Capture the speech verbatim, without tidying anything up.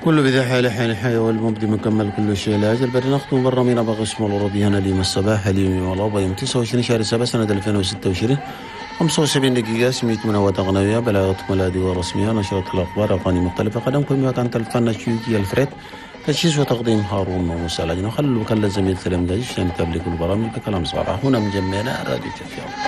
كل بذا حال حال حياة والمبدي مكمل كل شيء لاجل بدنا ناخذ برا من أبغى اسمه الربي هنا اليوم الصباح اليوم والله يوم تسعة وعشرين شهر سبعة سنة ألفين وستة وعشرين خمسة وسبعين دقيقة سميت من أوقات أغنية بلاغة ميلادي ورسمية نشرت الأخبار أغاني مختلفة قدم كل ما كانت الفن الشيوكي الفريد تجهيز وتقديم هارون ومساعدين وخلوا كل زميل سلام دايش عشان تبليغ البرامج بكلام صراحة هنا من جميعنا راديو تفاعل.